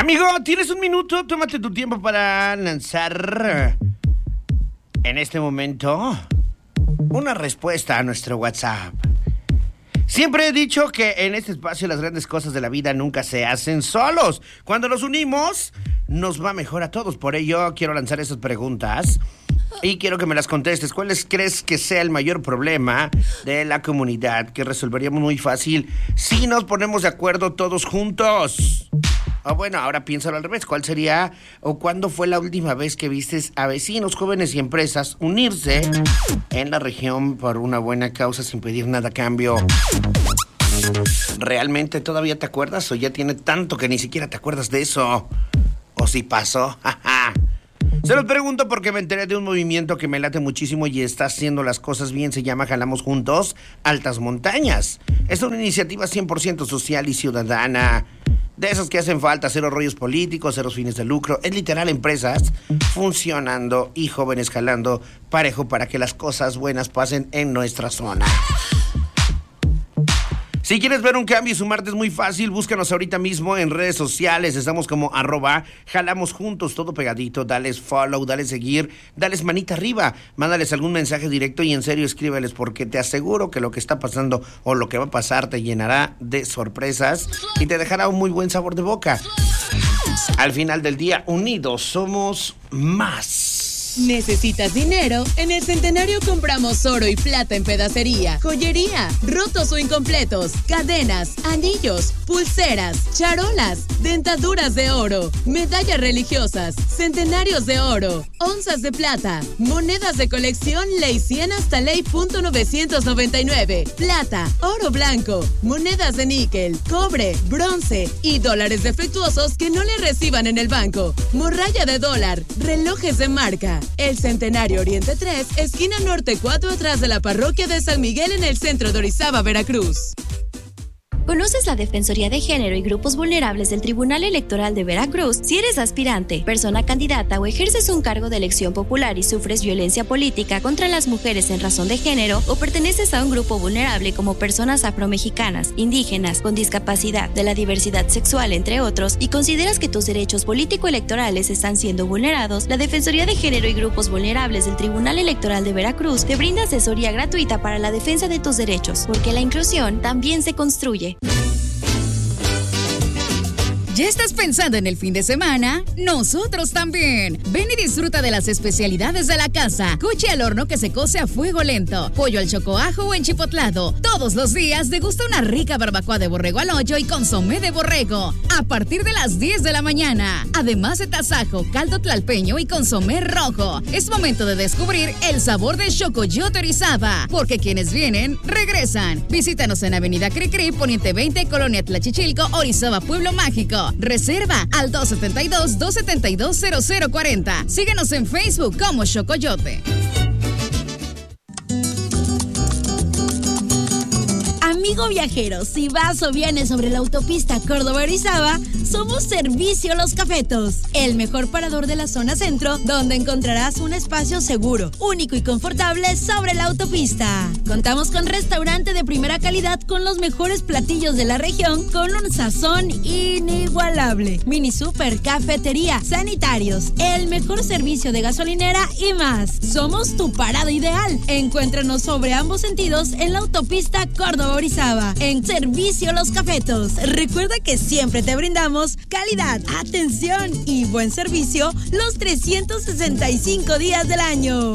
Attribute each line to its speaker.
Speaker 1: Amigo, ¿tienes un minuto? Tómate tu tiempo para lanzar en este momento una respuesta a nuestro WhatsApp. Siempre he dicho que en este espacio las grandes cosas de la vida nunca se hacen solos. Cuando nos unimos, nos va mejor a todos. Por ello, quiero lanzar esas preguntas y quiero que me las contestes. ¿Cuáles crees que sea el mayor problema de la comunidad que resolveríamos muy fácil si nos ponemos de acuerdo todos juntos? O bueno, ahora piénsalo al revés. ¿Cuál sería o cuándo fue la última vez que vistes a vecinos, jóvenes y empresas unirse en la región por una buena causa sin pedir nada a cambio? ¿Realmente todavía te acuerdas o ya tiene tanto que ni siquiera te acuerdas de eso? ¿O si pasó? Se los pregunto porque me enteré de un movimiento que me late muchísimo y está haciendo las cosas bien. Se llama Jalamos Juntos Altas Montañas. Es una iniciativa 100% social y ciudadana. De esas que hacen falta, cero rollos políticos, cero fines de lucro. Es literal empresas funcionando y jóvenes jalando parejo para que las cosas buenas pasen en nuestra zona. Si quieres ver un cambio y sumarte es muy fácil, búscanos ahorita mismo en redes sociales. Estamos como @jalamos juntos, todo pegadito. Dales follow, dales seguir, dales manita arriba. Mándales algún mensaje directo y en serio escríbeles porque te aseguro que lo que está pasando o lo que va a pasar te llenará de sorpresas y te dejará un muy buen sabor de boca. Al final del día, unidos somos más.
Speaker 2: ¿Necesitas dinero? En el Centenario compramos oro y plata en pedacería, joyería, rotos o incompletos, cadenas, anillos, pulseras, charolas, dentaduras de oro, medallas religiosas, centenarios de oro, onzas de plata, monedas de colección Ley 100 hasta Ley .999, plata, oro blanco, monedas de níquel, cobre, bronce y dólares defectuosos que no le reciban en el banco, morralla de dólar, relojes de marca. El Centenario Oriente 3, esquina norte 4, atrás de la parroquia de San Miguel en el centro de Orizaba, Veracruz.
Speaker 3: ¿Conoces la Defensoría de Género y Grupos Vulnerables del Tribunal Electoral de Veracruz? Si eres aspirante, persona candidata o ejerces un cargo de elección popular y sufres violencia política contra las mujeres en razón de género o perteneces a un grupo vulnerable como personas afromexicanas, indígenas, con discapacidad, de la diversidad sexual, entre otros, y consideras que tus derechos político-electorales están siendo vulnerados, la Defensoría de Género y Grupos Vulnerables del Tribunal Electoral de Veracruz te brinda asesoría gratuita para la defensa de tus derechos, porque la inclusión también se construye.
Speaker 4: ¿Ya estás pensando en el fin de semana? Nosotros también. Ven y disfruta de las especialidades de la casa. Cuche al horno que se cose a fuego lento. Pollo al chocoajo o enchipotlado. Todos los días degusta una rica barbacoa de borrego al hoyo y consomé de borrego. A partir de las 10 de la mañana. Además de tasajo, caldo tlalpeño y consomé rojo. Es momento de descubrir el sabor de Xocoyote Orizaba. Porque quienes vienen, regresan. Visítanos en Avenida Cricri, Poniente 20, Colonia Tlachicilco, Orizaba, Pueblo Mágico. Reserva al 272-272-0040. Síguenos en Facebook como Xocoyote.
Speaker 5: Amigo viajero, si vas o vienes sobre la autopista Córdoba-Orizaba, somos Servicio Los Cafetos, el mejor parador de la zona centro, donde encontrarás un espacio seguro, único y confortable sobre la autopista. Contamos con restaurante de primera calidad con los mejores platillos de la región, con un sazón inigualable. Mini super, cafetería, sanitarios, el mejor servicio de gasolinera y más. Somos tu parada ideal. Encuéntranos sobre ambos sentidos en la autopista Córdoba-Orizaba, en Servicio Los Cafetos. Recuerda que siempre te brindamos calidad, atención y buen servicio los 365 días del año.